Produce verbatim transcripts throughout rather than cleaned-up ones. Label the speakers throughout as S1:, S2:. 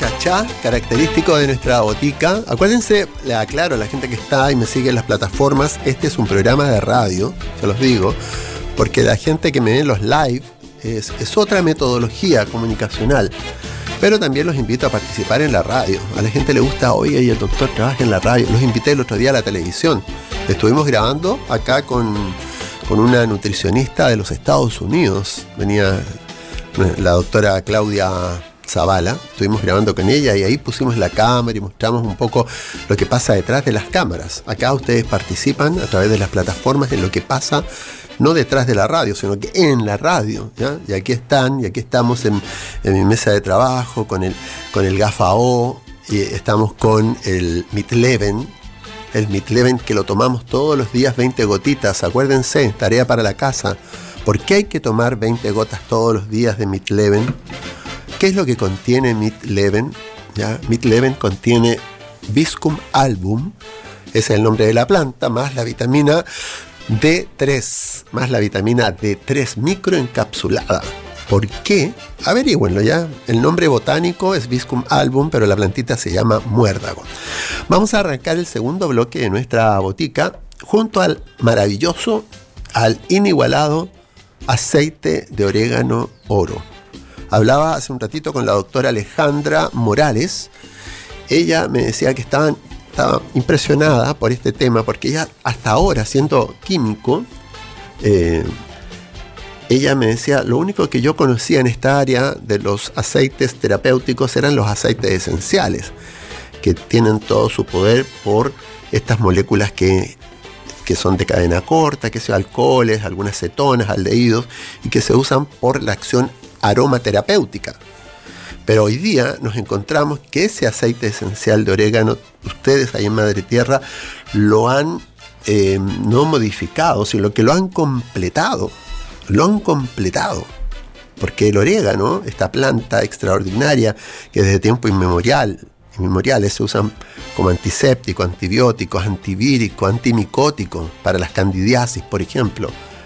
S1: cha-cha, característico de nuestra botica. Acuérdense, le aclaro a la gente que está y me sigue en las plataformas, este es un programa de radio, se los digo, porque la gente que me ve en los live es, es otra metodología comunicacional. Pero también los invito a participar en la radio. A la gente le gusta, oye, y el doctor trabaja en la radio. Los invité el otro día a la televisión. Estuvimos grabando acá con, con una nutricionista de los Estados Unidos. Venía la doctora Claudia Zavala. Estuvimos grabando con ella y ahí pusimos la cámara y mostramos un poco lo que pasa detrás de las cámaras. Acá ustedes participan a través de las plataformas en lo que pasa, no detrás de la radio, sino que en la radio, ¿ya? Y aquí están, y aquí estamos en, en mi mesa de trabajo con el, con el Gafao, y estamos con el Mitleven, el Mitleven que lo tomamos todos los días, veinte gotitas, acuérdense, tarea para la casa. ¿Por qué hay que tomar veinte gotas todos los días de Mitleven? ¿Qué es lo que contiene Mitleven? ¿Ya? Mitleven contiene Viscum album, ese es el nombre de la planta, más la vitamina D tres, más la vitamina D tres microencapsulada. ¿Por qué? Averígüenlo ya. El nombre botánico es Viscum album, pero la plantita se llama muérdago. Vamos a arrancar el segundo bloque de nuestra botica junto al maravilloso, al inigualado aceite de orégano oro. Hablaba hace un ratito con la doctora Alejandra Morales. Ella me decía que estaban Estaba impresionada por este tema, porque ella hasta ahora, siendo químico, eh, ella me decía, lo único que yo conocía en esta área de los aceites terapéuticos eran los aceites esenciales, que tienen todo su poder por estas moléculas que, que son de cadena corta, que son alcoholes, algunas cetonas, aldehídos, y que se usan por la acción aromaterapéutica. Pero hoy día nos encontramos que ese aceite esencial de orégano, ustedes ahí en Madre Tierra, lo han eh, no modificado, sino que lo han completado. Lo han completado. Porque el orégano, esta planta extraordinaria que desde tiempo inmemorial, inmemoriales se usan como antiséptico, antibiótico, antivírico, antimicótico, para las candidiasis, por ejemplo,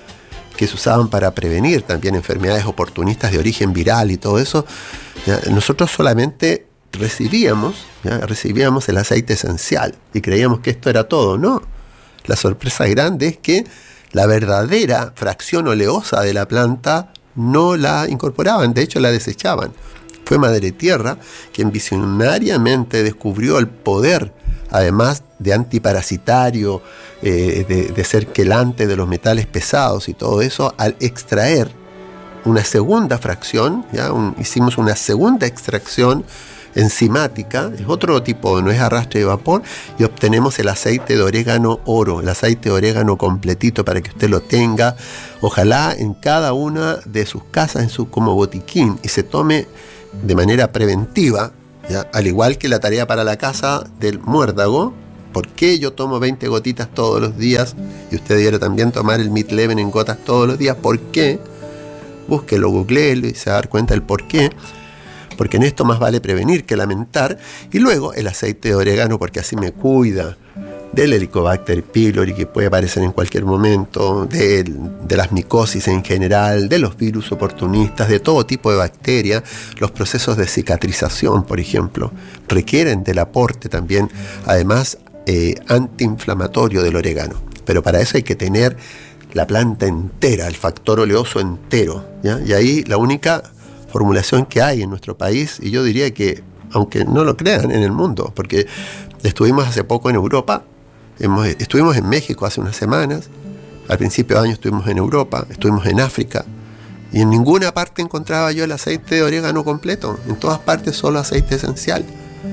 S1: que se usaban para prevenir también enfermedades oportunistas de origen viral y todo eso, ¿ya? Nosotros solamente recibíamos, ¿ya? recibíamos el aceite esencial y creíamos que esto era todo. No, la sorpresa grande es que la verdadera fracción oleosa de la planta no la incorporaban, de hecho la desechaban. Fue Madre Tierra quien visionariamente descubrió el poder, además de antiparasitario, eh, de, de ser quelante de los metales pesados y todo eso, al extraer una segunda fracción, ¿ya? Un, hicimos una segunda extracción enzimática, es otro tipo, no es arrastre de vapor, y obtenemos el aceite de orégano oro, el aceite de orégano completito para que usted lo tenga, ojalá en cada una de sus casas, en su como botiquín, y se tome de manera preventiva, ¿ya? Al igual que la tarea para la casa del muérdago. ¿Por qué yo tomo veinte gotitas todos los días? Y usted debiera también tomar el Mitleven en gotas todos los días. ¿Por qué? Búsquelo, googleelo y se va a dar cuenta del por qué. Porque en esto más vale prevenir que lamentar. Y luego el aceite de orégano, porque así me cuida del Helicobacter pylori, que puede aparecer en cualquier momento, de, de las micosis en general, de los virus oportunistas, de todo tipo de bacterias. Los procesos de cicatrización, por ejemplo, requieren del aporte también, además, eh, antiinflamatorio del orégano. Pero para eso hay que tener la planta entera, el factor oleoso entero, ¿ya? Y ahí la única formulación que hay en nuestro país, y yo diría que, aunque no lo crean, en el mundo, porque estuvimos hace poco en Europa, hemos, estuvimos en México hace unas semanas, al principio de año estuvimos en Europa, estuvimos en África, y en ninguna parte encontraba yo el aceite de orégano completo, en todas partes solo aceite esencial.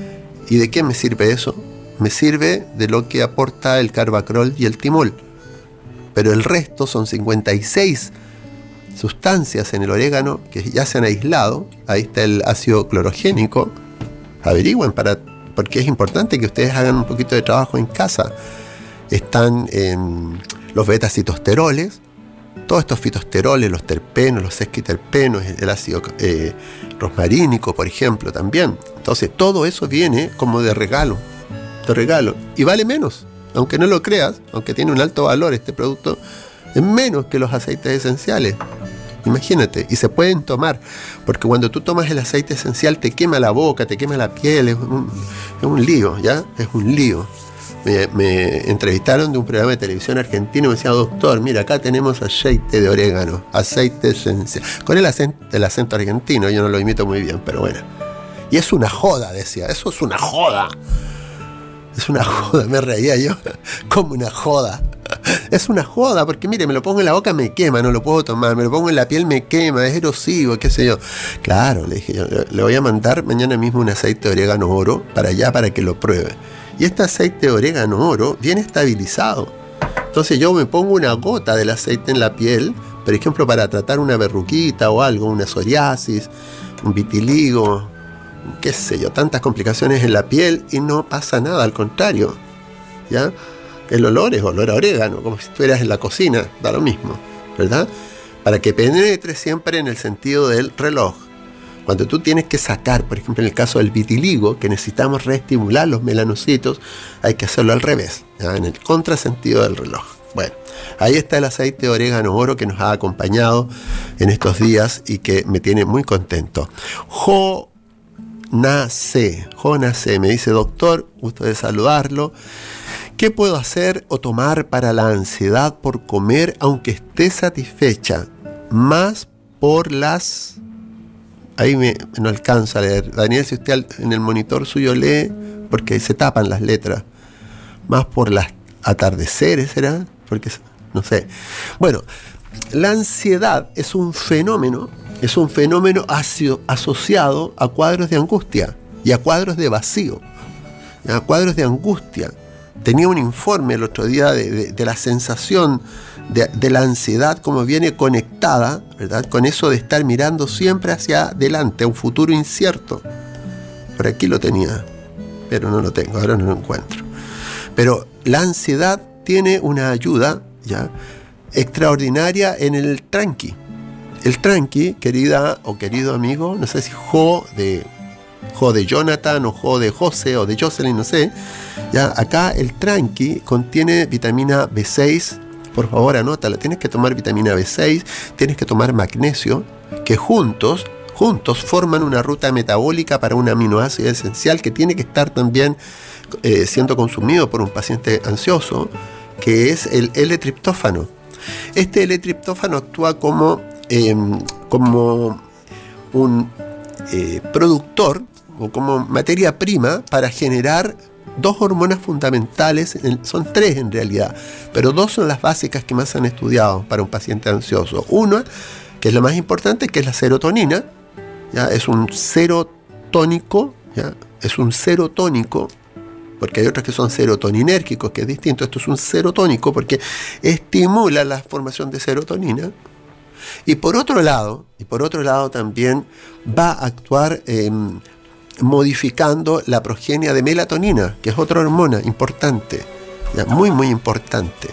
S1: ¿Y de qué me sirve eso? Me sirve de lo que aporta el carbacrol y el timol, pero el resto son cincuenta y seis sustancias en el orégano que ya se han aislado. Ahí está el ácido clorogénico. Averigüen, para, porque es importante que ustedes hagan un poquito de trabajo en casa. Están eh, los beta-citosteroles, todos estos fitosteroles, los terpenos, los sesquiterpenos, el ácido eh, rosmarínico, por ejemplo, también. Entonces todo eso viene como de regalo, de regalo, y vale menos, aunque no lo creas, aunque tiene un alto valor este producto, es menos que los aceites esenciales. Imagínate, y se pueden tomar, porque cuando tú tomas el aceite esencial te quema la boca, te quema la piel, es un, es un lío, ¿ya? Es un lío. Me, me entrevistaron de un programa de televisión argentino y me decía, doctor, mira, acá tenemos aceite de orégano, aceite esencial, con el acento, el acento argentino, yo no lo imito muy bien, pero bueno. Y es una joda, decía, eso es una joda. Es una joda, me reía yo, como una joda. Es una joda, porque mire, me lo pongo en la boca, me quema, no lo puedo tomar, me lo pongo en la piel, me quema, es erosivo, qué sé yo. Claro, le dije yo, le voy a mandar mañana mismo un aceite de orégano oro para allá para que lo pruebe. Y este aceite de orégano oro viene estabilizado. Entonces yo me pongo una gota del aceite en la piel, por ejemplo, para tratar una verruguita o algo, una psoriasis, un vitiligo, qué sé yo, tantas complicaciones en la piel y no pasa nada, al contrario, ¿ya? El olor es olor a orégano, como si estuvieras en la cocina, da lo mismo, ¿verdad? Para que penetre siempre en el sentido del reloj. Cuando tú tienes que sacar, por ejemplo, en el caso del vitiligo, que necesitamos reestimular los melanocitos, hay que hacerlo al revés, ¿ya? En el contrasentido del reloj. Bueno, ahí está el aceite de orégano oro que nos ha acompañado en estos días y que me tiene muy contento. Jo Nace, Jonace, me dice, doctor, gusto de saludarlo. ¿Qué puedo hacer o tomar para la ansiedad por comer aunque esté satisfecha? Más por las... Ahí me, no alcanza a leer. Daniel, si usted en el monitor suyo lee, porque se tapan las letras. Más por las atardeceres, ¿será? Porque, no sé. Bueno, la ansiedad es un fenómeno, es un fenómeno aso- asociado a cuadros de angustia y a cuadros de vacío, a cuadros de angustia. Tenía un informe el otro día de, de, de la sensación de, de la ansiedad, como viene conectada, ¿verdad?, con eso de estar mirando siempre hacia adelante, a un futuro incierto. Por aquí lo tenía, pero no lo tengo, ahora no lo encuentro. Pero la ansiedad tiene una ayuda, ¿ya?, extraordinaria en el tranqui. El tranqui, querida o querido amigo, no sé si Jo de... Jo de Jonathan o Jo de José o de Jocelyn, no sé. Ya, acá el tranqui contiene vitamina B seis, por favor anótala, tienes que tomar vitamina B seis, tienes que tomar magnesio, que juntos, juntos forman una ruta metabólica para un aminoácido esencial que tiene que estar también eh, siendo consumido por un paciente ansioso, que es el L-triptófano. Este L-triptófano actúa como, eh, como un eh, productor o como materia prima para generar dos hormonas fundamentales, son tres en realidad, pero dos son las básicas que más se han estudiado para un paciente ansioso. Una, que es la más importante, que es la serotonina, ¿ya? Es un serotónico, ¿ya? Es un serotónico, porque hay otros que son serotoninérgicos, que es distinto. Esto es un serotónico porque estimula la formación de serotonina. Y por otro lado, y por otro lado también va a actuar eh, modificando la progenia de melatonina, que es otra hormona importante, ya, muy muy importante,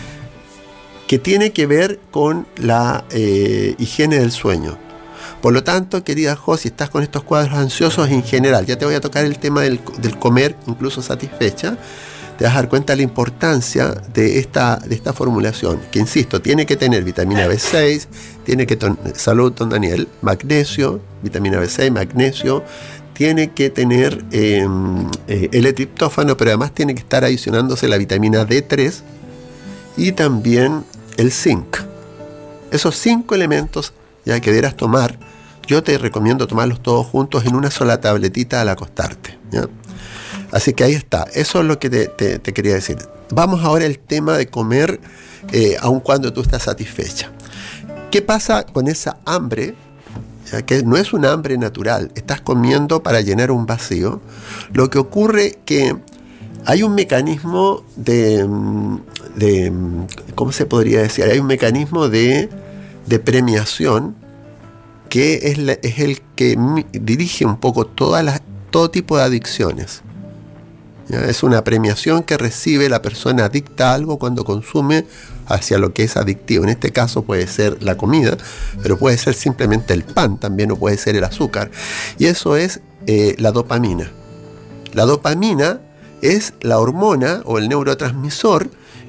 S1: que tiene que ver con la eh, higiene del sueño. Por lo tanto, querida Jo, si estás con estos cuadros ansiosos en general, ya te voy a tocar el tema del, del comer incluso satisfecha, te vas a dar cuenta de la importancia de esta, de esta formulación, que insisto, tiene que tener vitamina B seis, tiene que tener, salud don Daniel, magnesio, vitamina B seis, magnesio, tiene que tener eh, eh, L-triptófano, pero además tiene que estar adicionándose la vitamina D tres y también el zinc. Esos cinco elementos ya que debieras tomar, yo te recomiendo tomarlos todos juntos en una sola tabletita al acostarte, ¿ya? Así que ahí está, eso es lo que te, te, te quería decir. Vamos ahora al tema de comer eh, aun cuando tú estás satisfecha. ¿Qué pasa con esa hambre? Ya que no es un hambre natural, estás comiendo para llenar un vacío. Lo que ocurre que hay un mecanismo de, de ¿cómo se podría decir? Hay un mecanismo de, de premiación que es, la, es el que dirige un poco todas las, todo tipo de adicciones. ¿Ya? Es una premiación que recibe la persona adicta a algo cuando consume hacia lo que es adictivo. En este caso puede ser la comida, pero puede ser simplemente el pan también, o puede ser el azúcar. Y eso es eh, la dopamina. La dopamina es la hormona o el neurotransmisor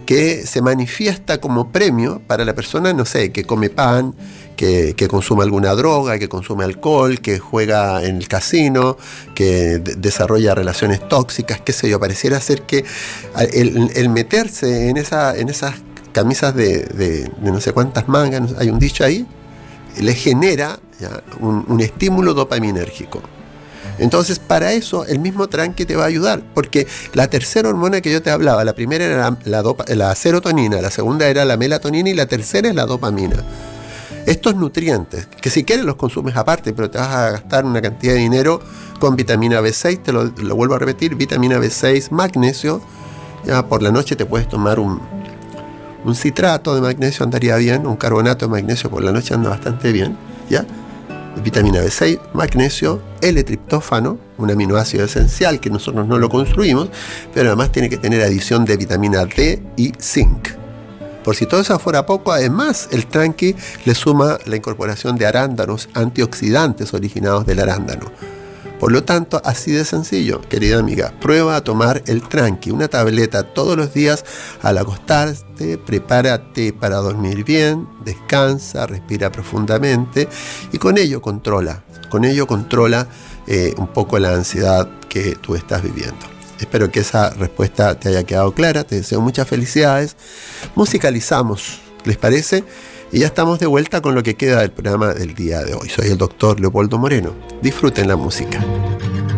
S1: que se manifiesta como premio para la persona, no sé, que come pan, que, que consume alguna droga, que consume alcohol, que juega en el casino, que de- desarrolla relaciones tóxicas, qué sé yo. Pareciera ser que el, el meterse en, esa, en esas camisas de, de, de no sé cuántas mangas, hay un dicho ahí, le genera ya, un, un estímulo dopaminérgico. Entonces, para eso, el mismo tranqui te va a ayudar, porque la tercera hormona que yo te hablaba, la primera era la, la, dopa, la serotonina, la segunda era la melatonina y la tercera es la dopamina. Estos nutrientes, que si quieres los consumes aparte, pero te vas a gastar una cantidad de dinero con vitamina B seis, te lo, lo vuelvo a repetir, vitamina B seis, magnesio, ya por la noche te puedes tomar un, un citrato de magnesio, andaría bien, un carbonato de magnesio por la noche anda bastante bien, ¿ya? Vitamina B seis, magnesio, L-triptófano, un aminoácido esencial que nosotros no lo construimos, pero además tiene que tener adición de vitamina D y zinc. Por si todo eso fuera poco, además el tranqui le suma la incorporación de arándanos antioxidantes originados del arándano. Por lo tanto, así de sencillo, querida amiga, prueba a tomar el tranqui, una tableta todos los días al acostarte, prepárate para dormir bien, descansa, respira profundamente y con ello controla, con ello controla eh, un poco la ansiedad que tú estás viviendo. Espero que esa respuesta te haya quedado clara, te deseo muchas felicidades. Musicalizamos, ¿les parece? Y ya estamos de vuelta con lo que queda del programa del día de hoy. Soy el doctor Leopoldo Moreno. Disfruten la música.